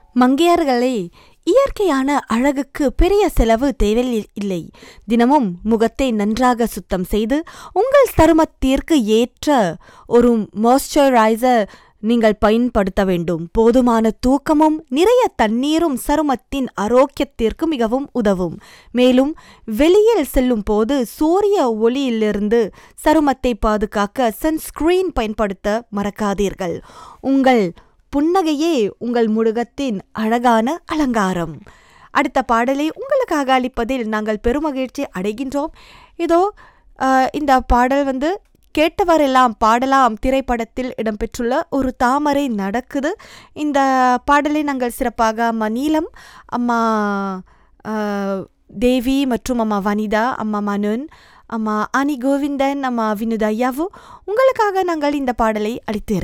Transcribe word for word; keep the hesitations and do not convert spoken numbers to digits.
மங்கையர்களே, இயற்கையான அழகுக்கு பெரிய செலவு தேவையில்லை. தினமும் முகத்தை நன்றாக சுத்தம் செய்து உங்கள் சருமத்திற்கு ஏற்ற ஒரு மாய்ஸ்சரைசர் நீங்கள் பயன்படுத்த வேண்டும். போதுமான தூக்கமும் நிறைய தண்ணீரும் சருமத்தின் ஆரோக்கியத்திற்கு மிகவும் உதவும். மேலும் வெளியில் செல்லும் போது சூரிய ஒளியிலிருந்து சருமத்தை பாதுகாக்க சன்ஸ்கிரீன் பயன்படுத்த மறக்காதீர்கள். உங்கள் புன்னகையே உங்கள் முகத்தின் அழகான அலங்காரம். அடுத்த பாடலை உங்களுக்காக அளிப்பதில் நாங்கள் பெருமகிழ்ச்சி அடைகின்றோம். இதோ இந்த பாடல் வந்து கேட்டவரெல்லாம் பாடலாம் திரைப்படத்தில் இடம்பெற்றுள்ள ஒரு தாமரை நடக்குது. இந்த பாடலை நாங்கள் சிறப்பாக அம்மா நீலம், அம்மா தேவி மற்றும் அம்மா வனிதா, அம்மா மனுன், அம்மா ஆனி கோவிந்தன், அம்மா வினுதா யாவு உங்களுக்காக நாங்கள் இந்த பாடலை அளித்து